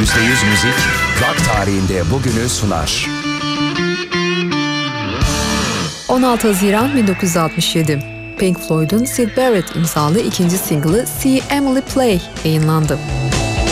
müzik, rock tarihinde bugünü sunar. 16 Haziran 1967, Pink Floyd'un Syd Barrett imzalı ikinci single'ı See Emily Play yayınlandı.